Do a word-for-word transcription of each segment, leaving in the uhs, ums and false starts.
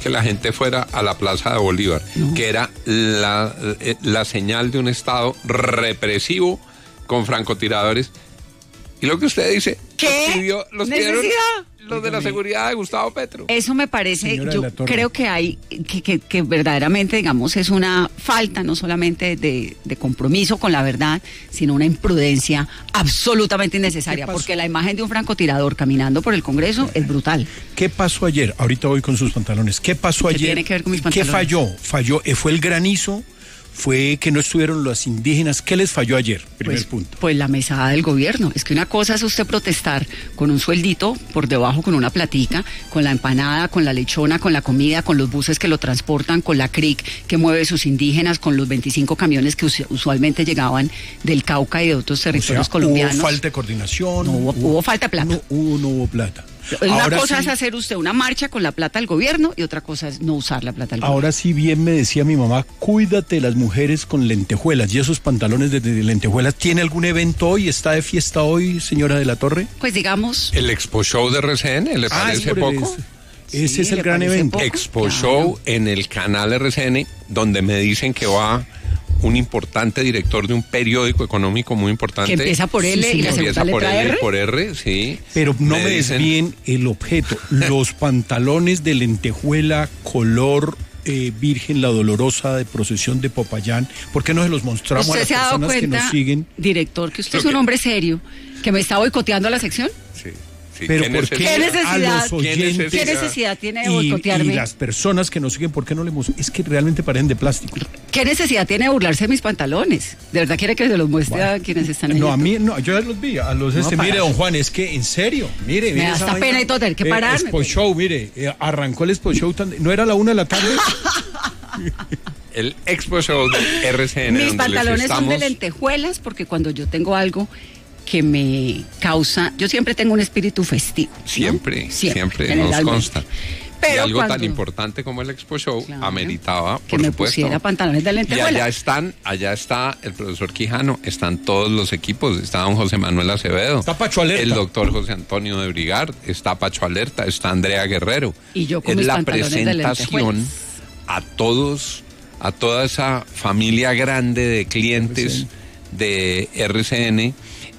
que la gente fuera a la Plaza de Bolívar, no. que era la, la señal de un Estado represivo con francotiradores. Y lo que usted dice, ¿qué? Los, pidió, los pidieron los de la seguridad de Gustavo Petro. Eso me parece, yo creo que hay, que, que, que verdaderamente, digamos, es una falta no solamente de, de compromiso con la verdad, sino una imprudencia absolutamente innecesaria, porque la imagen de un francotirador caminando por el Congreso es brutal. ¿Qué pasó ayer? Ahorita voy con sus pantalones. ¿Qué pasó ¿Qué ayer? tiene que ver con mis pantalones? ¿Qué falló? Falló, ¿fue el granizo? ¿Fue que no estuvieron los indígenas? ¿Qué les falló ayer? Primer pues, punto. Pues la mesada del gobierno. Es que una cosa es usted protestar con un sueldito por debajo, con una platica, con la empanada, con la lechona, con la comida, con los buses que lo transportan, con la C R I C que mueve sus indígenas, con los veinticinco camiones que usualmente llegaban del Cauca y de otros territorios, o sea, colombianos. Hubo falta de coordinación. No, hubo, hubo, hubo falta de plata. No hubo, no hubo plata. Una ahora cosa sí, es hacer usted una marcha con la plata del gobierno y otra cosa es no usar la plata del gobierno. Ahora sí bien me decía mi mamá, cuídate de las mujeres con lentejuelas y esos pantalones de, de lentejuelas. ¿Tiene algún evento hoy? ¿Está de fiesta hoy, señora de la Torre? Pues digamos... El Expo Show de R C N, ¿le parece ah, poco? Ese, ese sí, es el gran evento. Poco? Expo claro. Show en el canal R C N, donde me dicen que va un importante director de un periódico económico muy importante. Que empieza por L sí, y la segunda empieza por letra L, R. por R, sí. Pero no me, me desvíen el objeto. Los pantalones de lentejuela color eh, Virgen la Dolorosa de procesión de Popayán, ¿por qué no se los mostramos a las personas cuenta, que nos siguen? Director, que usted es un que... hombre serio, que me está boicoteando la sección. Sí. Sí, pero ¿qué ¿por qué, ¿Qué necesidad, oyentes, ¿qué necesidad tiene de y, boicotearme? Y las personas que nos siguen, ¿por qué no le hemos...? Es que realmente parecen de plástico. ¿Qué necesidad tiene de burlarse de mis pantalones? ¿De verdad quiere que se los muestre bueno, a quienes están en No, YouTube? a mí, no, yo ya los vi, a los no, este, mire, don Juan, es que, en serio, mire, me da hasta pena vaina, y todo, tener que pararme. Eh, Expo Show, mire, eh, arrancó el Expo Show, tan, ¿no era la una de la tarde? El Expo Show de R C N. Mis pantalones estamos... son de lentejuelas, porque cuando yo tengo algo que me causa, yo siempre tengo un espíritu festivo, ¿no? Siempre, siempre, siempre nos consta. Pero y algo cuando, tan importante como el Expo Show claro, ameritaba, que por me supuesto, pusiera pantalones de lentejuela. Y allá están, allá está el profesor Quijano, están todos los equipos, está don José Manuel Acevedo, está Pacho Alerta, el doctor José Antonio de Brigard, está Pacho Alerta, está Andrea Guerrero. Y yo con es mis la pantalones presentación de a todos, a toda esa familia grande de clientes sí. de R C N.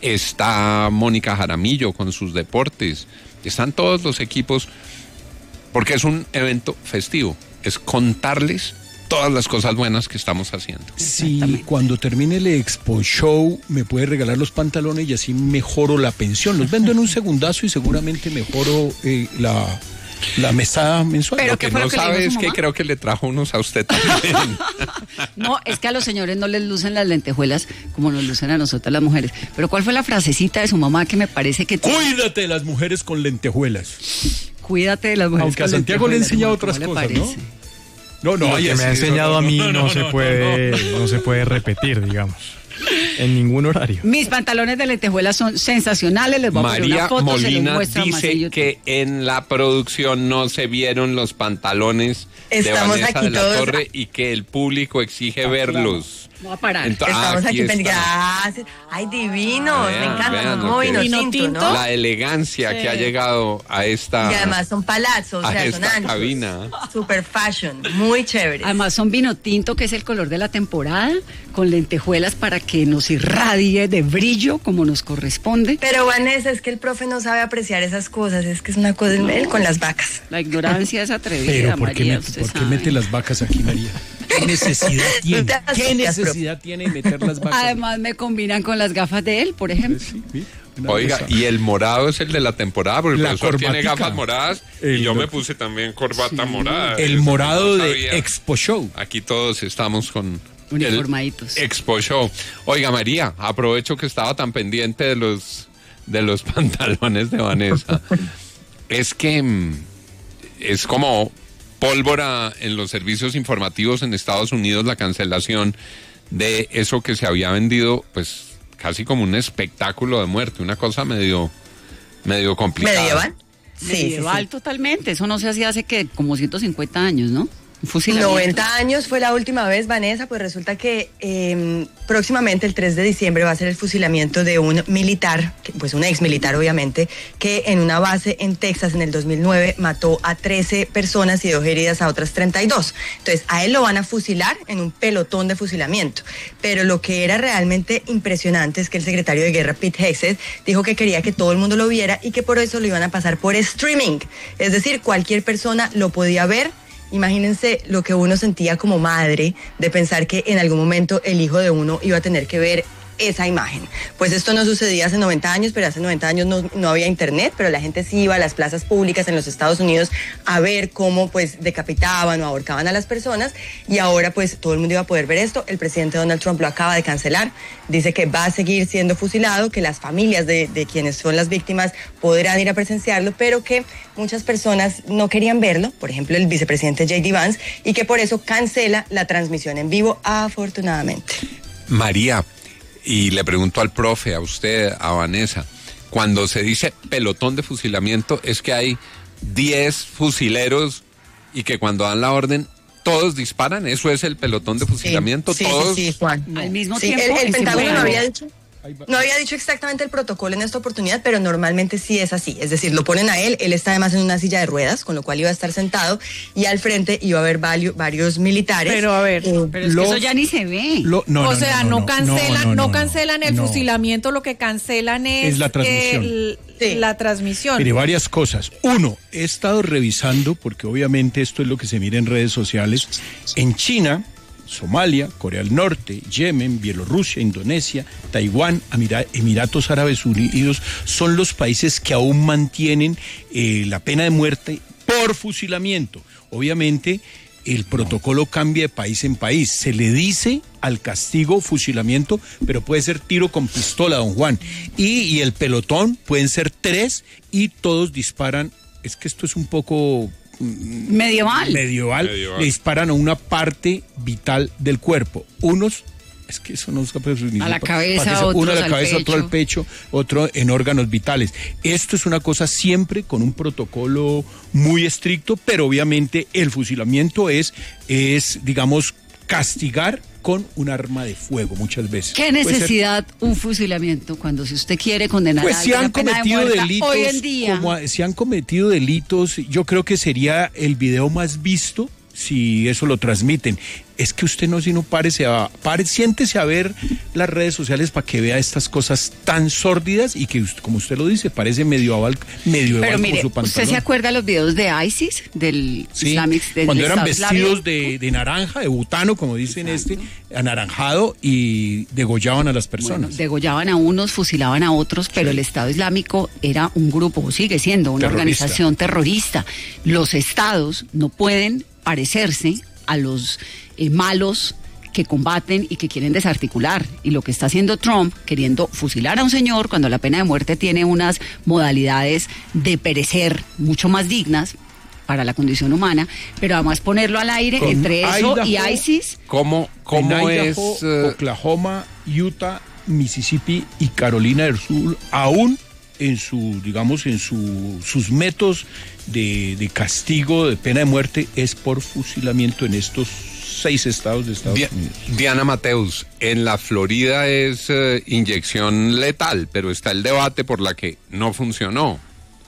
Está Mónica Jaramillo con sus deportes, están todos los equipos, porque es un evento festivo, es contarles todas las cosas buenas que estamos haciendo. Sí, cuando termine el Expo Show me puede regalar los pantalones y así mejoro la pensión, los vendo en un segundazo y seguramente mejoro eh, la... La mesada mensual. Pero lo que no lo que sabe es que creo que le trajo unos a usted también. No, es que a los señores no les lucen las lentejuelas como nos lucen a nosotras las mujeres. Pero ¿cuál fue la frasecita de su mamá que me parece que... Cuídate de las mujeres con lentejuelas. Cuídate de las mujeres Aunque con a Santiago lentejuelas, le enseña otras cosas, ¿no? No, no, lo que me ha enseñado no, no, a mí no, no, no, se puede, no, no, no. no se puede repetir, digamos. En ningún horario. Mis pantalones de lentejuela son sensacionales. Les voy a poner una foto. Molina dice que en la producción no se vieron los pantalones Estamos de Vanessa de la todos... Torre y que el público exige ah, verlos. Voy a parar. Entonces, Estamos aquí, aquí gracias. Ay, divinos, vean, me encantan. Como vino tinto, tinto, ¿no? La elegancia sí. que ha llegado a esta. Y además son palazos, o sea, son anchos. Cabina. Super fashion, muy chévere. Además son vino tinto, que es el color de la temporada, con lentejuelas para que nos irradie de brillo como nos corresponde. Pero Vanessa, es que el profe no sabe apreciar esas cosas, es que es una cosa no. él con las vacas. La ignorancia es atrevida, Pero ¿por qué, María, mete, ¿por qué mete las vacas aquí, María? ¿Qué necesidad tiene? ¿Qué necesidad tiene meter las vacas? Además me combinan con las gafas de él, por ejemplo. Sí, sí. Oiga, y el morado es el de la temporada, porque la el profesor corbatica. Tiene gafas moradas el y yo me puse también corbata sí. morada. El morado no de Expo Show. Aquí todos estamos con uniformaditos. El Expo Show. Oiga, María, aprovecho que estaba tan pendiente de los de los pantalones de Vanessa. Es que es como pólvora en los servicios informativos en Estados Unidos la cancelación de eso que se había vendido, pues casi como un espectáculo de muerte, una cosa medio, medio complicada. ¿Medieval? Sí, medieval sí, sí. Totalmente, eso no se hacía hace que como ciento cincuenta años, ¿no? noventa años fue la última vez, Vanessa. Pues resulta que eh, próximamente, el tres de diciembre, va a ser el fusilamiento de un militar, pues un ex militar obviamente, que en una base en Texas en el dos mil nueve mató a trece personas y dejó heridas a otras treinta y dos. Entonces a él lo van a fusilar en un pelotón de fusilamiento. Pero lo que era realmente impresionante es que el secretario de Guerra, Pete Hegseth, dijo que quería que todo el mundo lo viera y que por eso lo iban a pasar por streaming. Es decir, cualquier persona lo podía ver. Imagínense lo que uno sentía como madre de pensar que en algún momento el hijo de uno iba a tener que ver esa imagen. Pues esto no sucedía hace noventa años, pero hace noventa años no, no había internet, pero la gente sí iba a las plazas públicas en los Estados Unidos a ver cómo pues decapitaban o ahorcaban a las personas, y ahora pues todo el mundo iba a poder ver esto. El presidente Donald Trump lo acaba de cancelar, dice que va a seguir siendo fusilado, que las familias de, de quienes son las víctimas podrán ir a presenciarlo, pero que muchas personas no querían verlo, por ejemplo el vicepresidente J D Vance, y que por eso cancela la transmisión en vivo, afortunadamente. María, y le pregunto al profe, a usted, a Vanessa, cuando se dice pelotón de fusilamiento, ¿es que hay diez fusileros y que cuando dan la orden todos disparan? ¿Eso es el pelotón de fusilamiento? Sí, todos sí, sí, Juan. Al mismo sí, tiempo. El, el Pentágono no había dicho... Ahí va. No había dicho exactamente el protocolo en esta oportunidad, pero normalmente sí es así. Es decir, lo ponen a él, él está además en una silla de ruedas, con lo cual iba a estar sentado, y al frente iba a haber varios, varios militares. Pero a ver, eh, Pero es Lo- que eso ya ni se ve. Lo- no, o no, sea, no, no, no, cancelan, no, no, no, no, cancelan el no. fusilamiento, lo que cancelan es, Es la transmisión. el- Sí. la transmisión. Mire, varias cosas. Uno, he estado revisando, porque obviamente esto es lo que se mira en redes sociales, en China, Somalia, Corea del Norte, Yemen, Bielorrusia, Indonesia, Taiwán, Amira- Emiratos Árabes Unidos, son los países que aún mantienen eh, la pena de muerte por fusilamiento. Obviamente, el protocolo cambia de país en país. Se le dice al castigo fusilamiento, pero puede ser tiro con pistola, don Juan. Y, y el pelotón pueden ser tres y todos disparan. Es que esto es un poco... Medieval. medieval, Medieval. le disparan a una parte vital del cuerpo. Unos, es que eso no es capaz de... A la cabeza, uno otros a la al cabeza, otro pecho. al pecho, otro en órganos vitales. Esto es una cosa siempre con un protocolo muy estricto, pero obviamente el fusilamiento es, es digamos, castigar con un arma de fuego muchas veces. ¿Qué Puede ser- necesidad un fusilamiento cuando si usted quiere condenar Pues a si alguien han a pena de cometido muerte, delitos, hoy en día? como si han cometido delitos, yo creo que sería el video más visto si eso lo transmiten. Es que usted no, sino párese a, pare, siéntese a ver las redes sociales para que vea estas cosas tan sórdidas y que, como usted lo dice, parece medieval, medieval Pero como mire, su pantalón. ¿usted se acuerda los videos de ISIS, del Sí, Islamic, del cuando eran Estado vestidos Islámico? de, de naranja, de butano, como dicen este, anaranjado, y degollaban a las personas. Bueno, degollaban a unos, fusilaban a otros, pero el Estado Islámico era un grupo, o sigue siendo una Terrorista. organización terrorista. Los estados no pueden parecerse a los eh, malos que combaten y que quieren desarticular. Y lo que está haciendo Trump, queriendo fusilar a un señor cuando la pena de muerte tiene unas modalidades de perecer mucho más dignas para la condición humana, pero además ponerlo al aire Con entre eso Idaho, y ISIS. ¿Cómo, cómo en es? Idaho, eh, Oklahoma, Utah, Mississippi y Carolina del Sur, aún en su, digamos, en su, sus métodos de, de castigo, de pena de muerte, es por fusilamiento en estos seis estados de Estados Di- Unidos. Diana Mateus, en la Florida es eh, inyección letal, pero está el debate por la que no funcionó.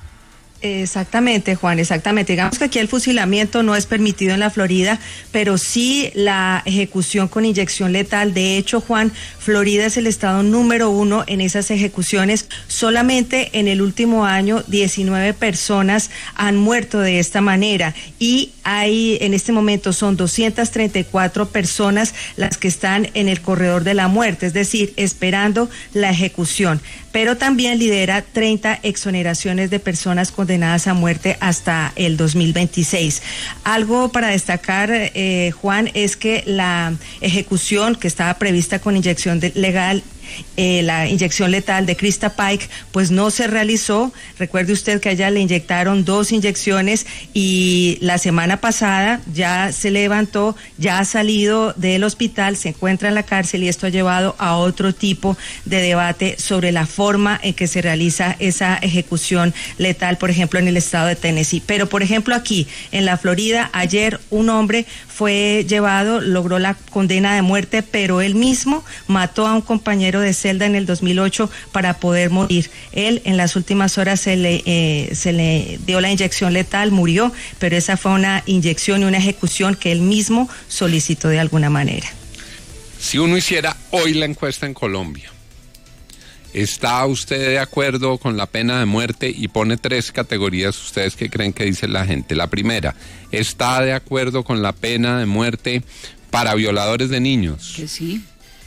Exactamente, Juan, exactamente. Digamos que aquí el fusilamiento no es permitido en la Florida, pero sí la ejecución con inyección letal. De hecho, Juan, Florida es el estado número uno en esas ejecuciones. Solamente en el último año, diecinueve personas han muerto de esta manera y hay, en este momento son doscientas treinta y cuatro personas las que están en el corredor de la muerte, es decir, esperando la ejecución. Pero también lidera treinta exoneraciones de personas condenadas a muerte hasta el dos mil veintiséis. Algo para destacar, eh, Juan, es que la ejecución que estaba prevista con inyección de- legal eh, la inyección letal de Krista Pike, pues no se realizó. Recuerde usted que a ella le inyectaron dos inyecciones y la semana pasada ya se levantó, ya ha salido del hospital, se encuentra en la cárcel y esto ha llevado a otro tipo de debate sobre la forma en que se realiza esa ejecución letal, por ejemplo, en el estado de Tennessee. Pero, por ejemplo, aquí en la Florida, ayer un hombre fue llevado, logró la condena de muerte, pero él mismo mató a un compañero de celda en el dos mil ocho para poder morir. Él en las últimas horas se le, eh, se le dio la inyección letal, murió, pero esa fue una inyección y una ejecución que él mismo solicitó de alguna manera. Si uno hiciera hoy la encuesta en Colombia, ¿está usted de acuerdo con la pena de muerte? Y pone tres categorías. ¿Ustedes qué creen que dice la gente? La primera, ¿está de acuerdo con la pena de muerte para violadores de niños? Que sí.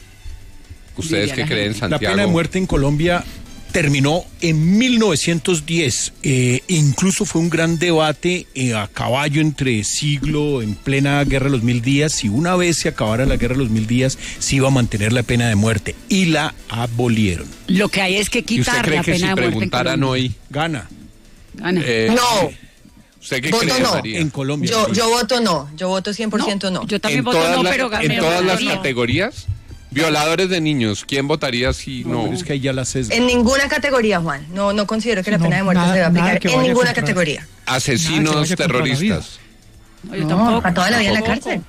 ¿Ustedes qué creen, Santiago? La pena de muerte en Colombia terminó en mil novecientos diez. Eh, incluso fue un gran debate eh, a caballo entre siglo, en plena Guerra de los Mil Días, si una vez se acabara la Guerra de los Mil Días, se iba a mantener la pena de muerte. Y la abolieron. Lo que hay es que quitar la pena de muerte. ¿Y usted cree que si preguntaran hoy, gana? Gana. Eh, no. ¿Usted qué voto cree, no. María? En Colombia. Yo, sí. yo voto no. Yo voto cien por ciento no. Yo también ¿En voto todas no, las- pero en pero todas las ganaría. categorías? Violadores de niños, ¿quién votaría si no? Pero es que ahí ya la sesga. En ninguna categoría, Juan. No, no considero que la No, pena de muerte nada- se deba nada aplicar que en vaya ninguna contra- categoría. Asesinos Nada que vaya contra la terroristas. No, yo No, tampoco. para toda la vida en la Tampoco. cárcel.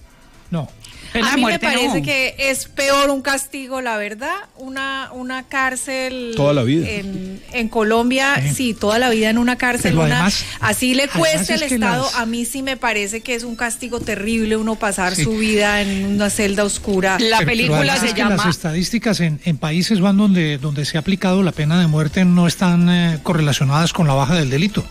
No. Pena A de mí me muerte, parece no. que es peor un castigo, la verdad, una una cárcel Toda la vida. en, en Colombia, Sí. sí, toda la vida en una cárcel, Pero una, además- así le además cueste es el que Estado, las- a mí sí me parece que es un castigo terrible uno pasar Sí. su vida en una celda oscura. La Pero- pero película además se es que llama... las estadísticas en, en países van donde, donde se ha aplicado la pena de muerte no están eh, correlacionadas con la baja del delito.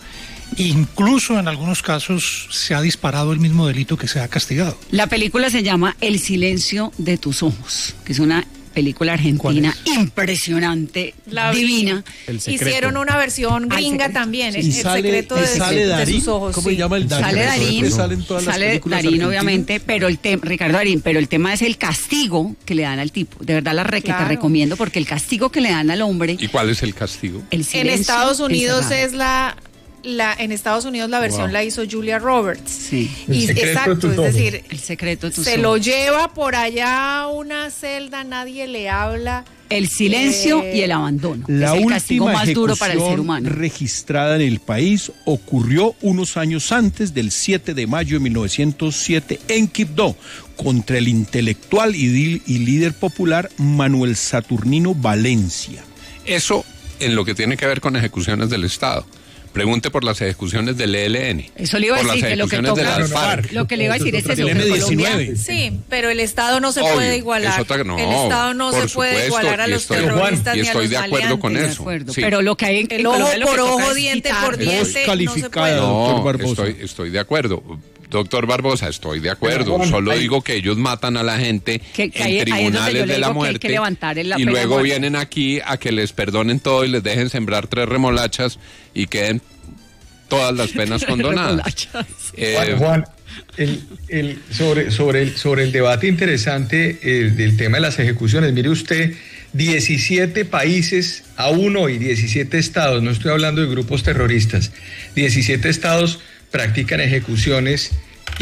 Incluso en algunos casos se ha disparado el mismo delito que se ha castigado. La película se llama El silencio de tus ojos, que es una película argentina impresionante, La vi. divina. Hicieron una versión Ah, el gringa secreto. también, Y el sale, secreto de, y sale de Darín, sus ojos. ¿cómo sí. se llama el Darín? Sale Darín, Salen todas las sale películas Darín argentinas. obviamente, pero el tema, Ricardo Darín, pero el tema es el castigo que le dan al tipo. De verdad la re, que te Claro. recomiendo, porque el castigo que le dan al hombre, ¿Y cuál es el castigo? el En silencio Estados Unidos encerrado. es la, la en Estados Unidos la versión Wow. la hizo Julia Roberts. Sí. Y, exacto, es decir, El secreto de tus se ojos. lo lleva por allá a una celda, nadie le habla. El silencio Eh, y el abandono. La es el castigo última más duro para el ser ejecución humano. registrada en el país ocurrió unos años antes del siete de mayo de mil novecientos siete en Quibdó contra el intelectual y, di- y líder popular Manuel Saturnino Valencia. Eso en lo que tiene que ver con ejecuciones del Estado. Pregunte por las ejecuciones del E L N. Eso le iba a por decir las que lo que ejecuciones toca, de las FARC. lo que le iba a decir es eso, El que M Colombia, diecinueve. Sí, pero el Estado no se Obvio, puede igualar. es otra- no, el Estado no por se puede supuesto, igualar a y los estoy- terroristas y ni a estoy los de acuerdo con maleantes. de eso. acuerdo, Sí. pero lo que hay en El en Colombia ojo lo que por toca ojo, es diente quitar- por diente. Voz calificada, no se puede. doctor No, Barbosa. estoy, estoy de acuerdo. Doctor Barbosa, estoy de acuerdo. Pero, Juan, Solo hay- digo que ellos matan a la gente Que- que en ahí- ahí es donde yo tribunales le de la digo que hay que muerte levantar el- la y pena de luego muerte. vienen aquí a que les perdonen todo y les dejen sembrar tres remolachas y queden todas las penas condonadas. Remolachas. Eh, Juan, Juan, el, el, sobre, sobre, el, sobre el debate interesante eh, del tema de las ejecuciones, mire usted, diecisiete países aún hoy, diecisiete estados, no estoy hablando de grupos terroristas, diecisiete estados practican ejecuciones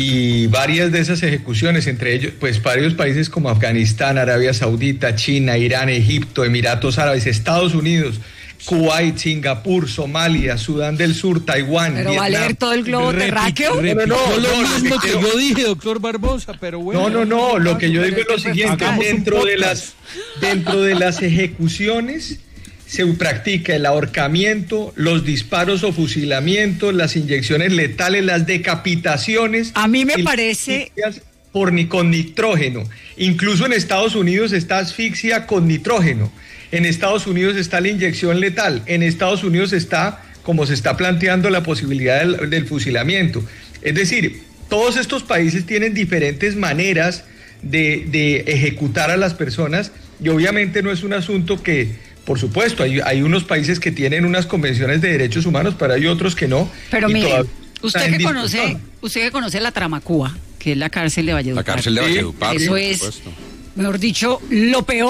y varias de esas ejecuciones, entre ellos, pues varios países como Afganistán, Arabia Saudita, China, Irán, Egipto, Emiratos Árabes, Estados Unidos, Kuwait, Singapur, Somalia, Sudán del Sur, Taiwán, Pero va a leer todo el globo terráqueo. Repitió No, no, no, lo no, mismo lo que que quiero- yo dije, doctor Barbosa, pero bueno. No, no, no, lo que yo digo es lo siguiente, Hagamos un dentro de podcast. las dentro de las ejecuciones se practica el ahorcamiento, los disparos o fusilamientos, las inyecciones letales, las decapitaciones. A mí me y las parece- asfixias por ni con nitrógeno. Incluso en Estados Unidos está asfixia con nitrógeno. En Estados Unidos está la inyección letal. En Estados Unidos está, como se está planteando, la posibilidad del, del fusilamiento. Es decir, todos estos países tienen diferentes maneras de, de ejecutar a las personas y obviamente no es un asunto que, por supuesto, hay, hay unos países que tienen unas convenciones de derechos humanos, pero hay otros que no. Pero y mire, todavía usted están en que conoce, discusión. usted que conoce la Tramacúa, que es la cárcel de la Valledupar. cárcel de Sí, Valledupar, Eso por es, supuesto. mejor dicho, lo peor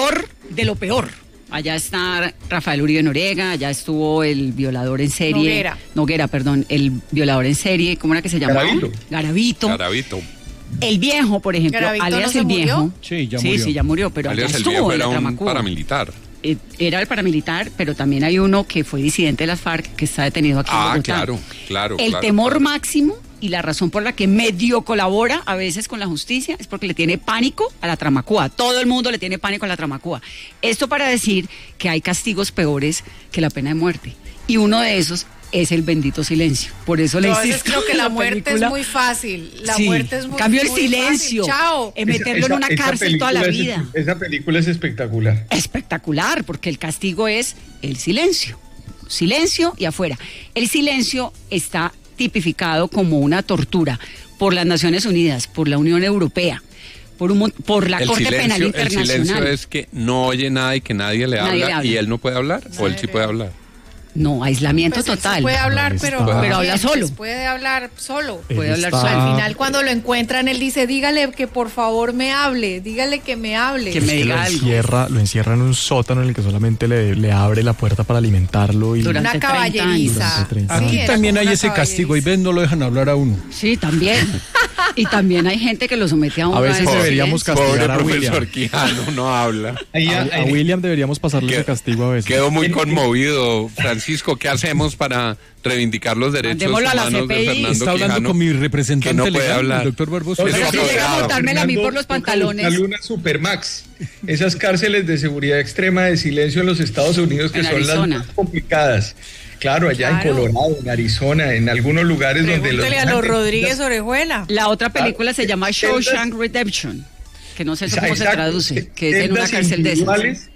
de lo peor. Allá está Rafael Uribe Noriega, allá estuvo el violador en serie. Noguera. Noguera, perdón, el violador en serie, ¿cómo era que se llamaba? Garavito. Garavito. Garavito. El viejo, por ejemplo, ¿Garavito alias no se el viejo. murió? Sí, ya sí, murió. sí, ya murió, pero allá Alias el estuvo viejo en la era un Tramacuba. paramilitar. Eh, Era el paramilitar, pero también hay uno que fue disidente de las FARC que está detenido aquí en Ah, Bogotá. claro, claro. El claro, temor claro. máximo y la razón por la que medio colabora a veces con la justicia es porque le tiene pánico a la Tramacúa. Todo el mundo le tiene pánico a la Tramacúa. Esto para decir que hay castigos peores que la pena de muerte. Y uno de esos es el bendito silencio. Por eso le Yo a veces insisto. creo que en la muerte película. es muy fácil. La Sí, muerte es muy cambio el muy silencio. fácil. Chao. En meterlo Esa- en una esa cárcel toda la película vida. es- esa película es espectacular. Espectacular, porque el castigo es el silencio. Silencio y afuera. El silencio está tipificado como una tortura por las Naciones Unidas, por la Unión Europea, por, un, mon- por la El Corte silencio, Penal el Internacional. silencio es que no oye nada y que nadie le Nadie habla, le habla. y él no puede hablar, o él sí puede hablar. No, aislamiento Pues él sí total. puede hablar, Ahí pero, está. Pero habla solo. Pues puede hablar solo. Él Puede hablar está- solo. Al final, cuando lo encuentran, él dice, dígale que por favor me hable, dígale que me hable. Que me que lo diga algo. encierra, lo encierra en un sótano en el que solamente le, le abre la puerta para alimentarlo y Durante Una treinta caballeriza. años. Durante treinta Sí, Aquí era también como hay una ese castigo y caballeriza. ven, no lo dejan hablar a uno. Sí, también. Y también hay gente que lo somete a un A veces deberíamos silencio. Pobre castigar a profesor William. Quijano, no habla. Ahí- A, a ahí- William deberíamos pasarle Quedó- ese castigo a veces. Quedo muy conmovido, Francisco. ¿Qué hacemos para reivindicar los derechos Mandémoslo a la humanos de C P I. Fernando Está hablando Quijano, con mi que representante no puede legal, hablar? el doctor Barbosa. Eso Pero es si llega a apoderado. montármela a mí por los pantalones. La luna Supermax. Esas cárceles de seguridad extrema de silencio en los Estados Unidos que En son Arizona. las más complicadas. Claro, allá Claro. en Colorado, en Arizona, en algunos lugares donde los... Pregúntele a los Rodríguez Orejuela. La otra película se llama Celdas- Shawshank Redemption, que no sé eso cómo se Exacto, traduce, que es en una celdas cárcel de esas. individuales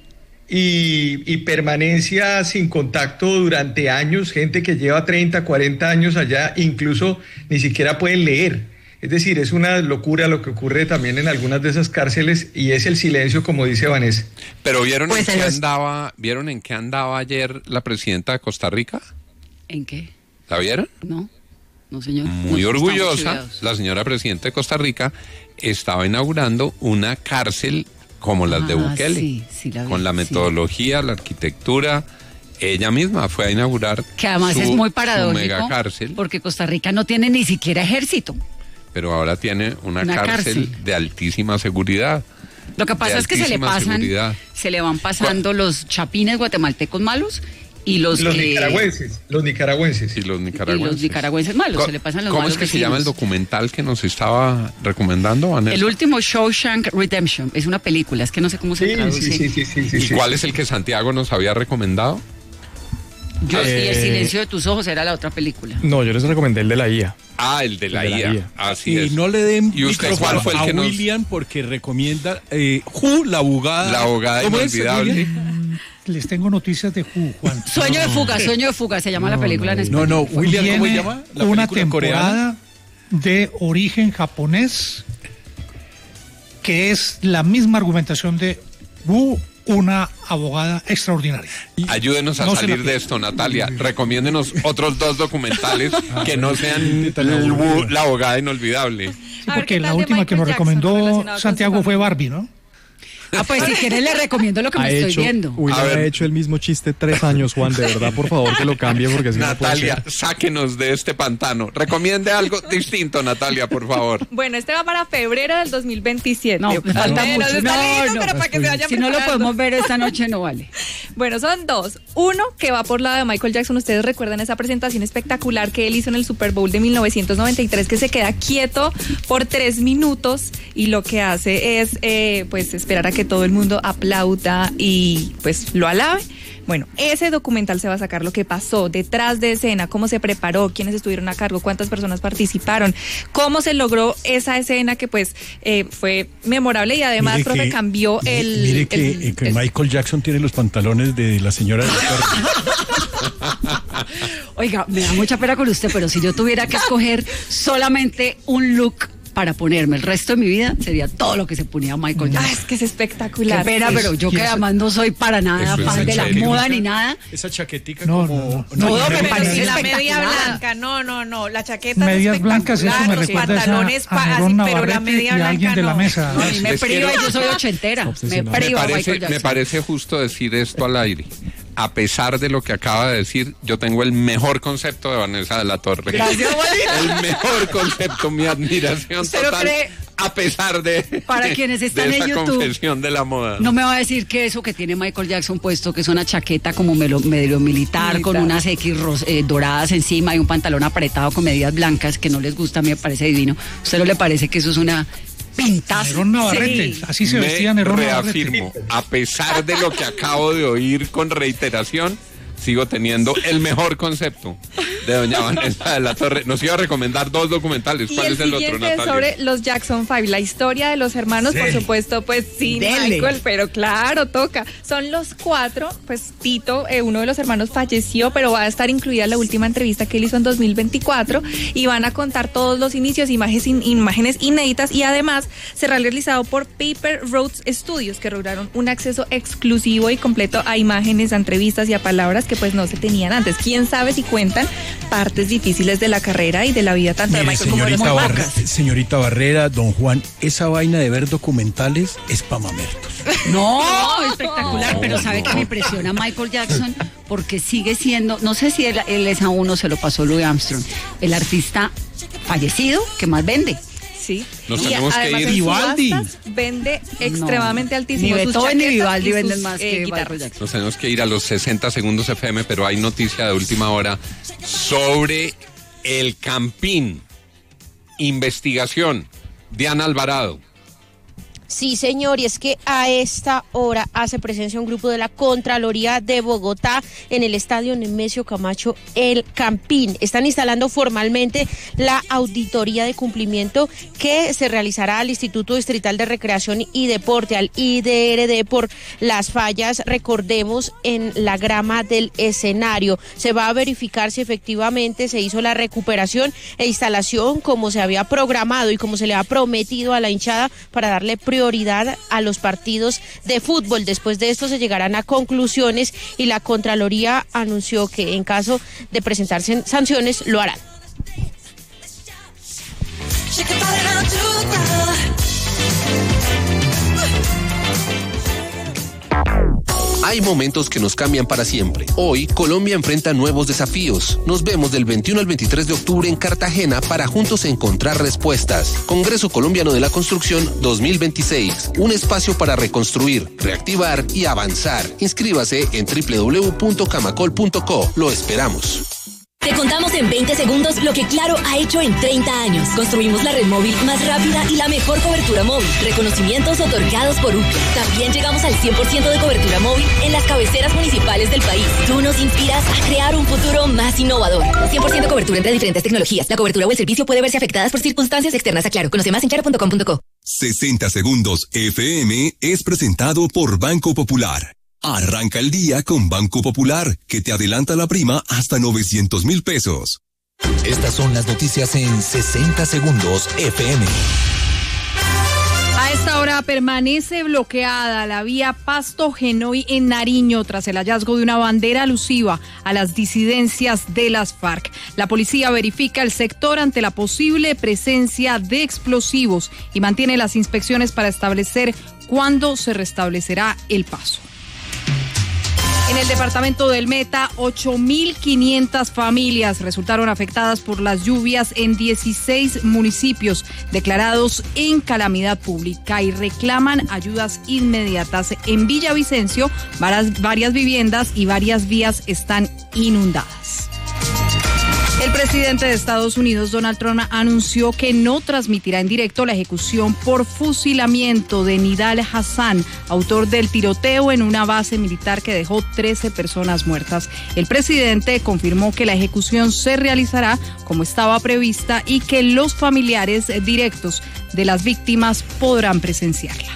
Y, y permanencia sin contacto durante años, gente que lleva treinta, cuarenta años allá, incluso ni siquiera pueden leer. Es decir, es una locura lo que ocurre también en algunas de esas cárceles y es el silencio, como dice Vanessa. Pero vieron Pues en en qué los- andaba, vieron en qué andaba ayer la presidenta de Costa Rica. ¿En qué? ¿La vieron? No, no señor. Muy No, orgullosa, estamos chiveados. la señora presidenta de Costa Rica estaba inaugurando una cárcel como las de Ah, Bukele, sí, sí la vi, con la sí. metodología, la arquitectura. Ella misma fue a inaugurar Que además su- es muy su paradójico, megacárcel, porque Costa Rica no tiene ni siquiera ejército. pero ahora tiene una, Una cárcel, cárcel. de altísima seguridad. Lo que pasa De es que se le altísima pasan, seguridad. se le van pasando los chapines guatemaltecos malos y los, Los que- nicaragüenses, los nicaragüenses. Y los y nicaragüenses. los nicaragüenses malos, Co- se le pasan los ¿Cómo malos es que se vecinos. llama el documental que nos estaba recomendando, Vanessa? El último Shawshank Redemption es una película, es que no sé cómo se Sí, traduce. sí, sí, sí, sí, sí, ¿Y sí. cuál es el que Santiago nos había recomendado? Yo, y El Eh, silencio de tus ojos era la otra película. No, yo les recomendé el de la I A. Ah, el de la, El de la I A. I A. Así Y es. no le den ¿Y usted micrófono cuál fue el a que nos- William porque recomienda eh, Ju, la abogada. La abogada ¿Cómo es, inolvidable. William? Les tengo noticias de Ju, Juan. Sueño de fuga, sueño de fuga, se llama la película en No, español. no, William, ¿cómo se Tiene llama? La una película coreana. temporada de origen japonés que es la misma argumentación de Wu, una abogada extraordinaria. Ayúdenos a No se salir la de pierda. esto, Natalia. Recomiéndenos otros dos documentales que no sean tan el aburrido. Wu, la abogada inolvidable. Sí, A ver, porque ¿qué la tal de última que nos Michael Jackson recomendó relacionado con Santiago su fue familia? Barbie, ¿no? Ah, pues si quiere le recomiendo lo que me Ha estoy hecho, viendo. William A ver. ha hecho el mismo chiste tres años, Juan. De verdad, por favor, que lo cambie porque si no puede Natalia, ser. sáquenos de este pantano. Recomiende algo distinto, Natalia, por favor. Bueno, este va para febrero del dos mil veintisiete. No, falta Menos, mucho. está No, listo, no. pero para que se vayan Si no lo preparando. podemos ver esta noche no vale. Bueno, son dos. Uno que va por lado de Michael Jackson. Ustedes recuerdan esa presentación espectacular que él hizo en el Super Bowl de mil novecientos noventa y tres, que se queda quieto por tres minutos y lo que hace es eh, pues esperar a que todo el mundo aplauda y pues lo alabe. Bueno, ese documental se va a sacar lo que pasó detrás de escena, cómo se preparó, quiénes estuvieron a cargo, cuántas personas participaron, cómo se logró esa escena que pues eh, fue memorable y además, Mire profe, que- cambió mire- el... Mire que, el- eh, que el- Michael Jackson tiene los pantalones de la señora de la Oiga, me da mucha pena con usted, pero si yo tuviera que escoger solamente un look para ponerme el resto de mi vida, sería todo lo que se ponía Michael Jackson. Ah, es que es espectacular. Qué pena, pero yo que además no soy para nada fan de la moda ni nada. Esa chaquetica no, como... No, no, no, no, me parece la media blanca, no, no, no, la chaqueta medias blancas, eso me los recuerda pantalones a, a Nerón así, pero la Navarrete media y a blanca alguien de la no. mesa. No, a mí me priva, yo soy ochentera. Me priva me parece, Michael Jackson. me parece justo decir esto al aire. A pesar de lo que acaba de decir, yo tengo el mejor concepto de Vanessa de la Torre. Gracias, el mejor concepto, mi admiración total. Cree, a pesar de, para quienes están de esa en YouTube, confesión de la moda. No me va a decir que eso que tiene Michael Jackson puesto, que es una chaqueta como medio, medio militar, militar, con unas X ros, eh, doradas encima y un pantalón apretado con medias blancas, que no les gusta, me parece divino. ¿Usted no le parece que eso es una... pintas? Nerón Navarrete, sí. Así se vestía Nerón Navarrete. Reafirmo, a pesar de lo que acabo de oír con reiteración, sigo teniendo el mejor concepto de doña Vanessa de la Torre. Nos iba a recomendar dos documentales. ¿Cuál y el es el otro, Natalia? Sobre los Jackson Five, la historia de los hermanos, Dele. por supuesto, pues sí, Dele. Michael, pero claro, toca. Son los cuatro, pues Tito, eh, uno de los hermanos falleció, pero va a estar incluida la última entrevista que él hizo en dos mil veinticuatro y van a contar todos los inicios, imágenes, in, imágenes inéditas y además será realizado por Paper Roads Studios, que lograron un acceso exclusivo y completo a imágenes, a entrevistas y a palabras que pues no se tenían antes. Quién sabe si cuentan partes difíciles de la carrera y de la vida tanto Mire, de Michael como de los Barrera, señorita Barrera, don Juan, esa vaina de ver documentales es pa' mamertos. No, no, espectacular, no, pero sabe no. que me impresiona Michael Jackson porque sigue siendo, no sé si él, él es a uno, se lo pasó Louis Armstrong, el artista fallecido que más vende. Sí. Nos y tenemos que ir. Vivaldi vende extremadamente no. altísimo. Ni Beethoven ni Vivaldi venden más eh, que Michael Jackson. Nos tenemos que ir a los sesenta segundos F M, pero hay noticia de última hora sobre el Campín. Investigación. Diana Alvarado. Sí, señor, y es que a esta hora hace presencia un grupo de la Contraloría de Bogotá en el estadio Nemesio Camacho, El Campín. Están instalando formalmente la auditoría de cumplimiento que se realizará al Instituto Distrital de Recreación y Deporte, al I D R D, por las fallas, recordemos, en la grama del escenario. Se va a verificar si efectivamente se hizo la recuperación e instalación como se había programado y como se le ha prometido a la hinchada para darle prioridad prioridad a los partidos de fútbol. Después de esto se llegarán a conclusiones y la Contraloría anunció que en caso de presentarse sanciones lo harán. Hay momentos que nos cambian para siempre. Hoy, Colombia enfrenta nuevos desafíos. Nos vemos del veintiuno al veintitrés de octubre en Cartagena para juntos encontrar respuestas. Congreso Colombiano de la Construcción dos mil veintiséis. Un espacio para reconstruir, reactivar y avanzar. Inscríbase en doble u doble u doble u punto camacol punto co. Lo esperamos. Te contamos en veinte segundos lo que Claro ha hecho en treinta años. Construimos la red móvil más rápida y la mejor cobertura móvil. Reconocimientos otorgados por U C L A. También llegamos al cien por ciento de cobertura móvil en las cabeceras municipales del país. Tú nos inspiras a crear un futuro más innovador. cien por ciento cobertura entre diferentes tecnologías. La cobertura o el servicio puede verse afectadas por circunstancias externas a Claro. Conoce más en claro punto com punto co. sesenta segundos F M es presentado por Banco Popular. Arranca el día con Banco Popular, que te adelanta la prima hasta novecientos mil pesos. Estas son las noticias en sesenta segundos F M. A esta hora permanece bloqueada la vía Pasto-Genoy en Nariño tras el hallazgo de una bandera alusiva a las disidencias de las FARC. La policía verifica el sector ante la posible presencia de explosivos y mantiene las inspecciones para establecer cuándo se restablecerá el paso. En el departamento del Meta, ocho mil quinientas familias resultaron afectadas por las lluvias en dieciséis municipios declarados en calamidad pública y reclaman ayudas inmediatas. En Villavicencio, varias, varias viviendas y varias vías están inundadas. El presidente de Estados Unidos, Donald Trump, anunció que no transmitirá en directo la ejecución por fusilamiento de Nidal Hassan, autor del tiroteo en una base militar que dejó trece personas muertas. El presidente confirmó que la ejecución se realizará como estaba prevista y que los familiares directos de las víctimas podrán presenciarla.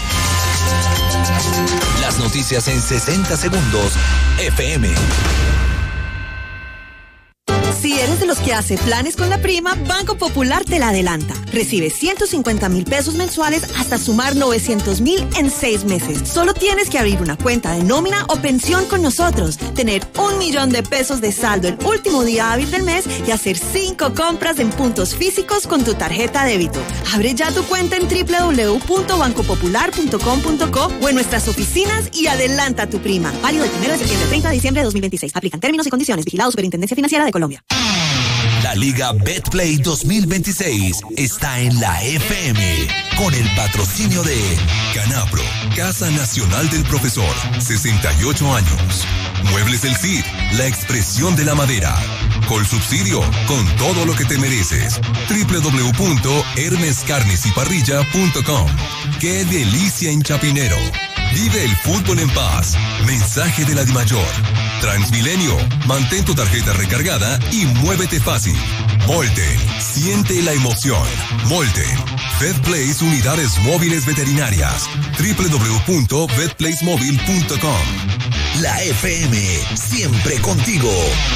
Las noticias en sesenta segundos F M. Si eres de los los que hace planes con la prima, Banco Popular te la adelanta. Recibe ciento cincuenta mil pesos mensuales hasta sumar novecientos mil en seis meses. Solo tienes que abrir una cuenta de nómina o pensión con nosotros, tener un millón de pesos de saldo el último día hábil del mes y hacer cinco compras en puntos físicos con tu tarjeta débito. Abre ya tu cuenta en doble u doble u doble u punto banco popular punto com punto co o en nuestras oficinas y adelanta tu prima. Válido del primero de septiembre al treinta de diciembre de dos mil veintiséis. Aplican términos y condiciones. Vigilado Superintendencia Financiera de Colombia. La Liga Betplay dos mil veintiséis está en la F M con el patrocinio de Canapro, Casa Nacional del Profesor, sesenta y ocho años. Muebles del Cid, la expresión de la madera. Colsubsidio, con todo lo que te mereces. doble u doble u doble u punto hermes carnes y parrilla punto com. ¡Qué delicia en Chapinero! Vive el fútbol en paz. Mensaje de la DIMAYOR. Transmilenio, mantén tu tarjeta recargada y muévete fácil. Molten, siente la emoción. Molten, VetPlace Unidades Móviles Veterinarias. doble u doble u doble u punto vet place móvil punto com. La F M, siempre contigo.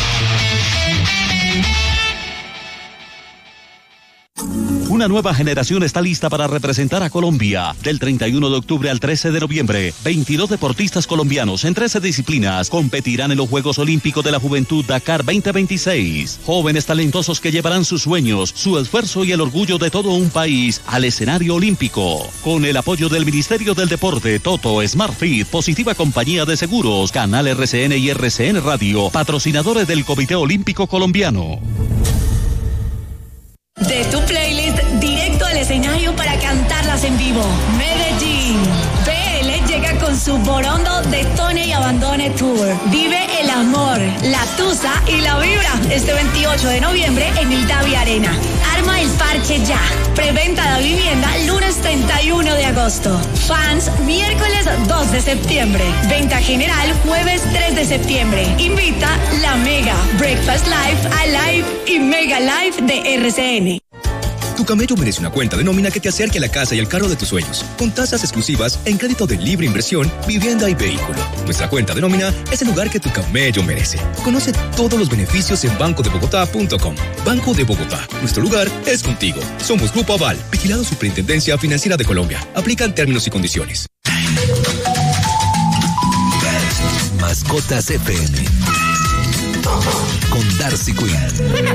Una nueva generación está lista para representar a Colombia. Del treinta y uno de octubre al trece de noviembre, veintidós deportistas colombianos en trece disciplinas competirán en los Juegos Olímpicos de la Juventud Dakar veinte veintiséis. Jóvenes talentosos que llevarán sus sueños, su esfuerzo y el orgullo de todo un país al escenario olímpico. Con el apoyo del Ministerio del Deporte, Toto, SmartFit, Positiva Compañía de Seguros, Canal R C N y R C N Radio, patrocinadores del Comité Olímpico Colombiano. De tu playlist directo al escenario para cantarlas en vivo. Medellín. B L llega con su Borondo Detone y Abandone Tour. Vive el amor, la tusa y la vibra este veintiocho de noviembre en el Davi Arena. Arma el parche ya. Preventa de vivienda lunes treinta y uno de agosto. Fans miércoles dos de septiembre. Venta general jueves tres de septiembre. Invita La Mega, Breakfast Live, Alive y Mega Live de R C N. Tu camello merece una cuenta de nómina que te acerque a la casa y al carro de tus sueños, con tasas exclusivas en crédito de libre inversión, vivienda y vehículo. Nuestra cuenta de nómina es el lugar que tu camello merece. Conoce todos los beneficios en banco de bogotá punto com. Banco de Bogotá, nuestro lugar es contigo. Somos Grupo Aval, vigilado Superintendencia Financiera de Colombia. Aplican términos y condiciones. Mascotas F M con Darcy Quinn.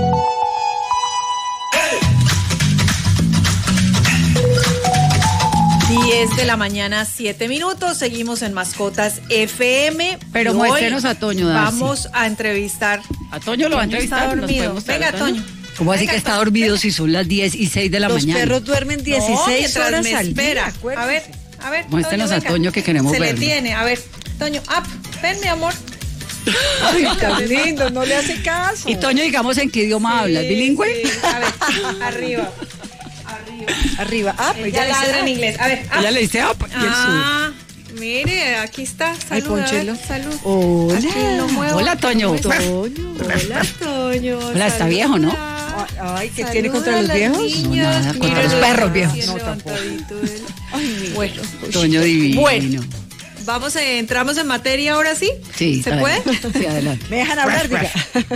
diez de la mañana, siete minutos. Seguimos en Mascotas F M. Pero muéstrenos a Toño, Darcy. Vamos a entrevistar. A Toño lo va a entrevistar. Venga, Toño. ¿Cómo así que está dormido si son las diez y seis de la Los mañana? Los perros duermen dieciséis no, horas me al espera. día. A ver, a ver. Muéstrenos Toño, a Toño que queremos ver. Se verlo. le tiene. A ver, Toño, up. Ven, mi amor. Ay, tan lindo, no le hace caso. Y Toño, digamos, ¿en qué idioma sí, hablas? ¿Bilingüe? Sí. A ver, arriba. Arriba. Arriba. Ah, pues ya ladra en inglés. A ver. Ya le dice up. Ah, mire, aquí está. Salud. Ay, Ponchelo. Salud. Hola. Hola, Toño. Toño. Hola, Toño. Hola, está viejo, ¿no? Ay, ¿qué tiene contra los viejos? No, nada, contra los perros viejos. No, tampoco. Ay, bueno. Toño divino. Bueno. Vamos, eh, entramos en materia ahora sí. Sí. ¿Se puede? Sí, adelante. Me dejan hablar, diga.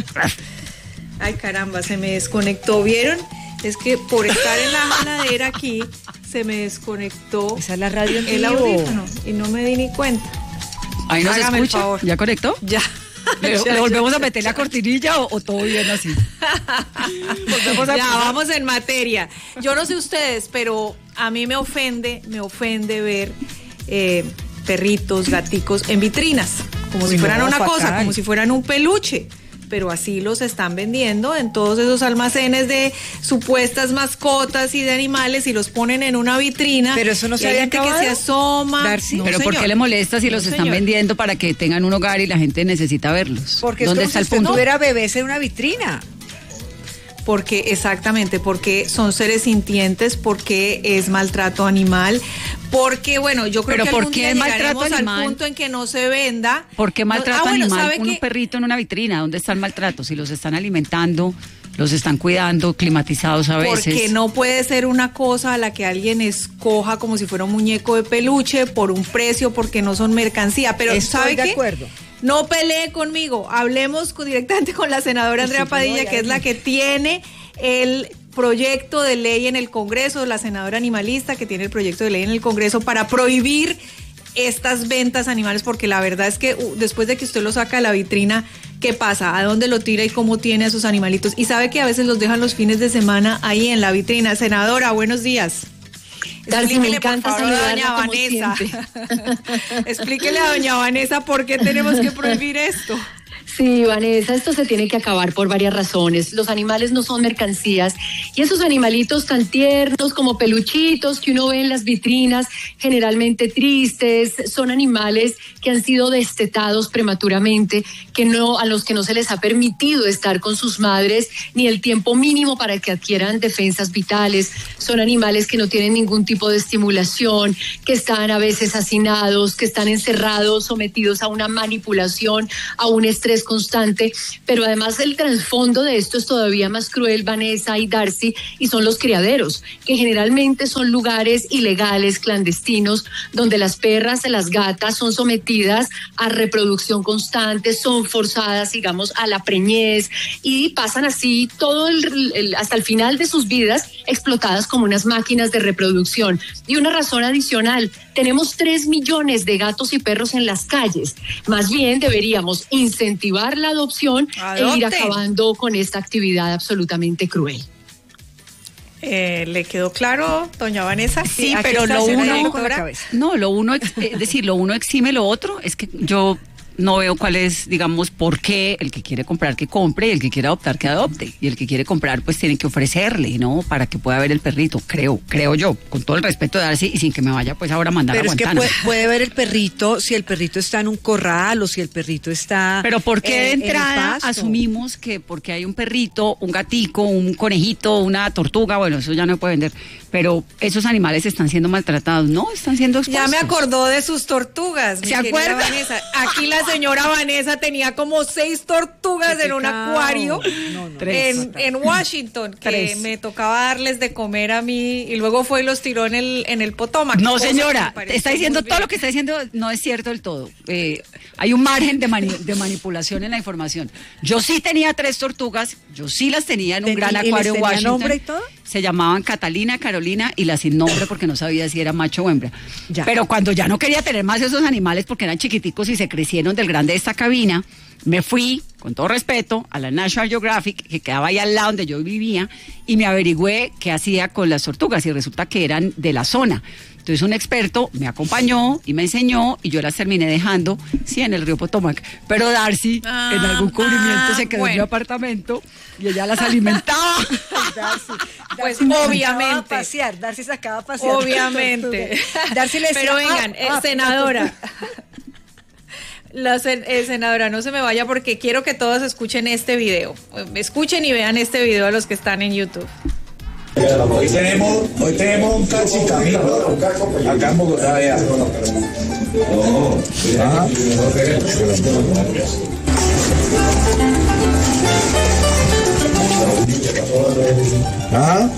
Ay, caramba, se me desconectó. ¿Vieron? Es que por estar en la jaladera aquí, se me desconectó. Esa es la radio en el vivo. audífono y no me di ni cuenta. Ahí nos Hágame escucha. el favor. ¿Ya conectó? Ya. ¿Le, ya, ¿le volvemos ya, a meter ya. la cortinilla o, o todo bien así? Volvemos a ya, vamos en materia. Yo no sé ustedes, pero a mí me ofende, me ofende ver eh, perritos, gaticos en vitrinas, como Uy, si fueran no, una fatal. cosa, como si fueran un peluche. Pero así los están vendiendo en todos esos almacenes de supuestas mascotas y de animales y los ponen en una vitrina. Pero eso no se había gente acabado. que se asoma. Darcy. No, pero señor. ¿por qué le molesta si no, los están señor. vendiendo para que tengan un hogar y la gente necesita verlos? Porque ¿Dónde es como está si el usted punto? tuviera bebés en una vitrina. Porque, exactamente, porque son seres sintientes, porque es maltrato animal, porque, bueno, yo creo pero que ¿por algún qué día es maltrato llegaremos animal? al punto en que no se venda. ¿Por qué maltrato ah, bueno, animal? ¿sabe Un qué? perrito en una vitrina, ¿dónde está el maltrato? Si los están alimentando, los están cuidando, climatizados a veces. Porque no puede ser una cosa a la que alguien escoja como si fuera un muñeco de peluche por un precio, porque no son mercancía. Pero Estoy ¿sabe de qué? acuerdo. no pelee conmigo, hablemos con, directamente con la senadora Andrea Padilla, que es la que tiene el proyecto de ley en el Congreso, la senadora animalista que tiene el proyecto de ley en el Congreso para prohibir estas ventas animales, porque la verdad es que uh, después de que usted lo saca de la vitrina, ¿qué pasa? ¿A dónde lo tira y cómo tiene a sus animalitos? Y sabe que a veces los dejan los fines de semana ahí en la vitrina. Senadora, buenos días. Darcy, me encanta saludarla a doña Vanessa. Explíquele a doña Vanessa por qué tenemos que prohibir esto. Sí, Vanessa, esto se tiene que acabar por varias razones. Los animales no son mercancías y esos animalitos tan tiernos como peluchitos que uno ve en las vitrinas, generalmente tristes, son animales que han sido destetados prematuramente, que no, a los que no se les ha permitido estar con sus madres ni el tiempo mínimo para que adquieran defensas vitales. Son animales que no tienen ningún tipo de estimulación, que están a veces hacinados, que están encerrados, sometidos a una manipulación, a un estrés constante, pero además el trasfondo de esto es todavía más cruel, Vanessa y Darcy, y son los criaderos, que generalmente son lugares ilegales, clandestinos, donde las perras, las gatas son sometidas a reproducción constante, son forzadas, digamos, a la preñez y pasan así todo el, el, hasta el final de sus vidas explotadas como unas máquinas de reproducción. Y una razón adicional, tenemos tres millones de gatos y perros en las calles. Más bien deberíamos incentivar la adopción Adopte. e ir acabando con esta actividad absolutamente cruel. Eh, ¿Le quedó claro, doña Vanessa? Sí, pero lo uno, no, lo uno, es decir, lo uno exime lo otro. Es que yo no veo cuál es, digamos, por qué el que quiere comprar que compre y el que quiere adoptar que adopte. Y el que quiere comprar pues tiene que ofrecerle, ¿no? Para que pueda ver el perrito, creo, creo yo, con todo el respeto de Darcy y sin que me vaya pues ahora a mandar Pero a Guantánamo. Pero es que puede, puede ver el perrito si el perrito está en un corral o si el perrito está... Pero ¿por qué de en, entrada en asumimos que porque hay un perrito, un gatico, un conejito, una tortuga, bueno, eso ya no puede vender, pero esos animales están siendo maltratados? No, están siendo expuestos. Ya me acordó de sus tortugas. ¿Se acuerda? Vanessa. Aquí la señora Vanessa tenía como seis tortugas en un acuario no, no, en, en Washington, que tres. me tocaba darles de comer a mí y luego fue y los tiró en el, en el Potomac. No, señora, está diciendo todo lo que está diciendo no es cierto del todo. Eh, hay un margen de, mani de manipulación en la información. Yo sí tenía tres tortugas, yo sí las tenía en un gran acuario en Washington. ¿Nombre y todo? Se llamaban Catalina, Carolina y la sin nombre porque no sabía si era macho o hembra. Ya. Pero cuando ya no quería tener más esos animales porque eran chiquiticos y se crecieron del grande de esta cabina, me fui, con todo respeto, a la National Geographic, que quedaba ahí al lado donde yo vivía, y me averigüé qué hacía con las tortugas y resulta que eran de la zona. Entonces un experto me acompañó y me enseñó y yo las terminé dejando, sí, en el río Potomac. Pero Darcy, ah, en algún cubrimiento, ah, se quedó bueno. en mi apartamento y ella las alimentaba. Darcy, pues Darcy obviamente. A pasear, Darcy sacaba a pasear. Obviamente. Darcy le decía, pero vengan, ah, ah, senadora. La eh, senadora, no se me vaya porque quiero que todos escuchen este video. Escuchen y vean este video a los que están en YouTube. Hoy tenemos, hoy tenemos un cachicamino acá en Bogotá. Ajá. Ajá.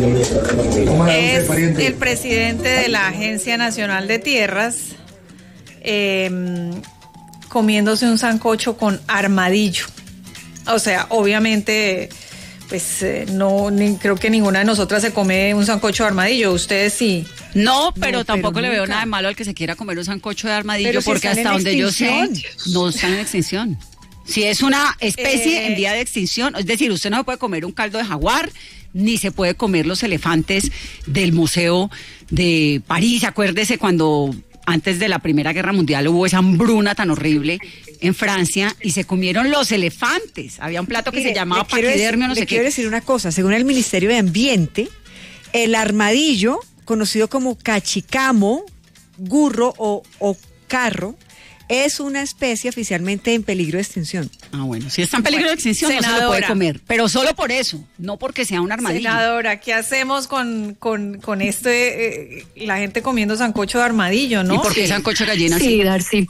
Es el presidente de la Agencia Nacional de Tierras eh, comiéndose un sancocho con armadillo. O sea, obviamente... Pues eh, no, ni, creo que ninguna de nosotras se come un sancocho de armadillo. Ustedes sí. No, pero no, tampoco pero le veo nada de malo al que se quiera comer un sancocho de armadillo, pero porque si hasta donde extinción. yo sé, no están en extinción. Si es una especie eh, en vía de extinción, es decir, usted no se puede comer un caldo de jaguar, ni se puede comer los elefantes del Museo de París. Acuérdese cuando... antes de la Primera Guerra Mundial hubo esa hambruna tan horrible en Francia y se comieron los elefantes. Había un plato que Mire, se llamaba paquidermio, no sé qué. Le quiero decir una cosa, según el Ministerio de Ambiente, el armadillo, conocido como cachicamo, gurro o, o carro, es una especie oficialmente en peligro de extinción. Ah, bueno, si está en peligro de extinción Senadora, no se lo puede comer, pero solo por eso, no porque sea un armadillo. Senadora, ¿qué hacemos con, con, con este, eh, la gente comiendo sancocho de armadillo, no? ¿Y por qué sí. sancocho de gallina? Sí, Darcy.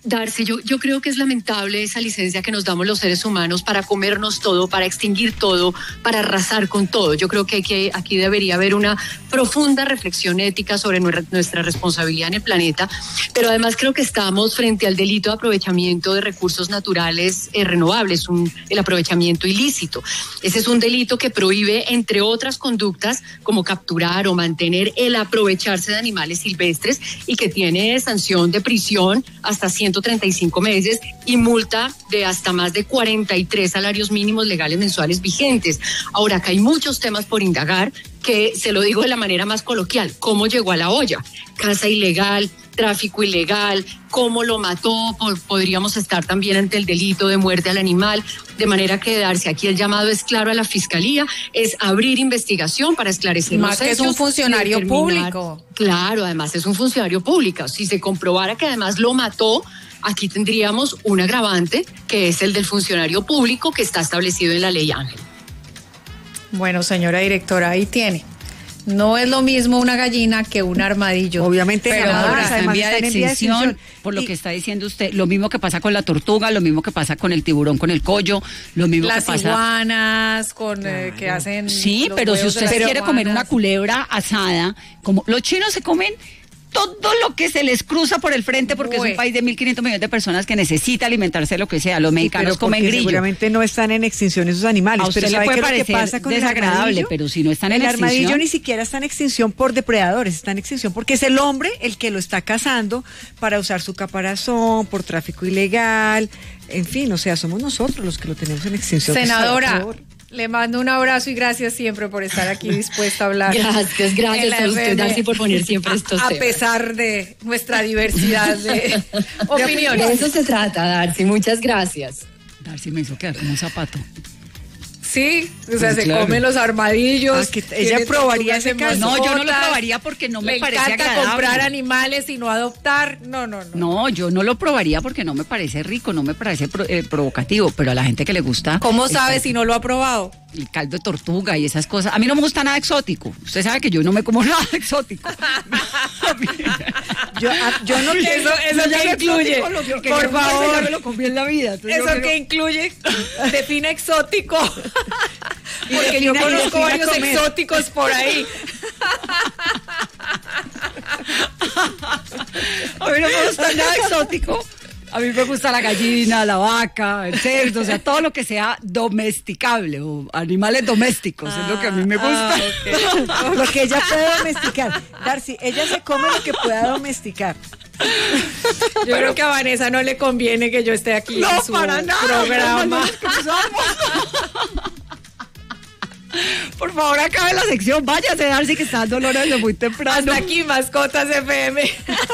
Darcy, yo, yo creo que es lamentable esa licencia que nos damos los seres humanos para comernos todo, para extinguir todo, para arrasar con todo. Yo creo que, hay que aquí debería haber una profunda reflexión ética sobre nuestra responsabilidad en el planeta, pero además creo que estamos frente al delito de aprovechamiento de recursos naturales eh, renovables, un, el aprovechamiento ilícito. Ese es un delito que prohíbe, entre otras conductas, como capturar o mantener el aprovecharse de animales silvestres y que tiene sanción de prisión hasta ciento treinta y cinco meses y multa de hasta más de cuarenta y tres salarios mínimos legales mensuales vigentes. Ahora, acá hay muchos temas por indagar que se lo digo de la manera más coloquial. ¿Cómo llegó a la olla? Caza ilegal, tráfico ilegal, cómo lo mató, podríamos estar también ante el delito de muerte al animal, de manera que darse aquí el llamado es claro a la Fiscalía, es abrir investigación para esclarecer los hechos. Más que es un funcionario público. Claro, además es un funcionario público. Si se comprobara que además lo mató, aquí tendríamos un agravante, que es el del funcionario público que está establecido en la ley Ángel. Bueno, señora directora, ahí tiene. No es lo mismo una gallina que un armadillo. Obviamente, pero ahora está en vía de extinción, extinción, por lo y, que está diciendo usted. Lo mismo que pasa con la tortuga, lo mismo que pasa con el tiburón con el collo, lo mismo las que pasa... Las iguanas con, claro. eh, que hacen... Sí, pero si usted quiere iguanas. comer una culebra asada, como los chinos se comen todo lo que se les cruza por el frente porque Uy. es un país de mil quinientos millones de personas que necesita alimentarse de lo que sea. Los mexicanos sí, comen grillo. Seguramente no están en extinción esos animales. A usted pero le puede qué parecer que pasa con desagradable, pero si no están en el extinción... El armadillo ni siquiera está en extinción por depredadores, está en extinción porque es el hombre el que lo está cazando para usar su caparazón, por tráfico ilegal, en fin, o sea, somos nosotros los que lo tenemos en extinción. Senadora, le mando un abrazo y gracias siempre por estar aquí dispuesta a hablar. Gracias, gracias a usted, Darcy, por poner siempre estos a, temas. A pesar de nuestra diversidad de opiniones. De eso se trata, Darcy, muchas gracias. Darcy me hizo quedar como un zapato. Sí, o sea, pues se claro. comen los armadillos. Ah, que ella probaría ese caso. No, yo no lo probaría porque no me parece agradable. Le encanta comprar animales y no adoptar. No, no, no. No, yo no lo probaría porque no me parece rico, no me parece pro, eh, provocativo, pero a la gente que le gusta... ¿Cómo sabe si no lo ha probado? El caldo de tortuga y esas cosas. A mí no me gusta nada exótico. Usted sabe que yo no me como nada exótico. yo, a, yo no eso, eso que incluye, que por favor, yo me lo comí en la vida. Eso que no... incluye, define exótico. Porque yo conozco varios comer. exóticos por ahí. A mí no me gusta nada exótico. A mí me gusta la gallina, la vaca, el cerdo, o sea, todo lo que sea domesticable o animales domésticos, ah, es lo que a mí me gusta. Ah, okay. Lo que ella puede domesticar. Darcy, ella se come lo que pueda domesticar. Yo Pero, creo que a Vanessa no le conviene que yo esté aquí no, en su para nada, programa. Por favor, acabe la sección. Váyase, Darcy, que está dando dolor desde muy temprano. Hasta aquí, Mascotas F M.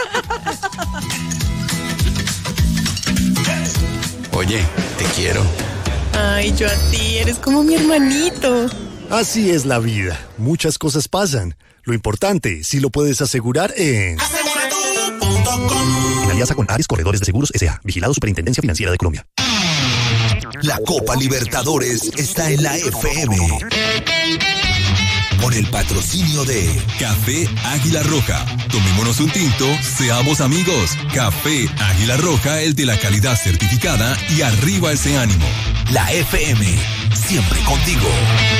Oye, te quiero. Ay, yo a ti, eres como mi hermanito. Así es la vida. Muchas cosas pasan. Lo importante, si lo puedes asegurar en... Aseguratu punto com. En alianza con Ares Corredores de Seguros S A Vigilado Superintendencia Financiera de Colombia. La Copa Libertadores está en la F M. Con el patrocinio de Café Águila Roja. Tomémonos un tinto, seamos amigos. Café Águila Roja, el de la calidad certificada y arriba ese ánimo. La F M, siempre contigo.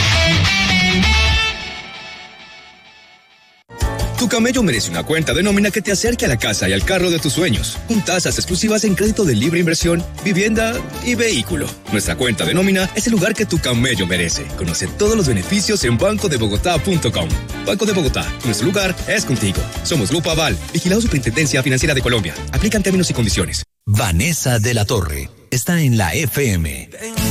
Tu camello merece una cuenta de nómina que te acerque a la casa y al carro de tus sueños, con tasas exclusivas en crédito de libre inversión, vivienda y vehículo. Nuestra cuenta de nómina es el lugar que tu camello merece. Conoce todos los beneficios en banco de bogotá punto com. Banco de Bogotá, nuestro lugar es contigo. Somos Grupo Aval, vigilado Superintendencia Financiera de Colombia. Aplican términos y condiciones. Vanessa de la Torre está en la F M.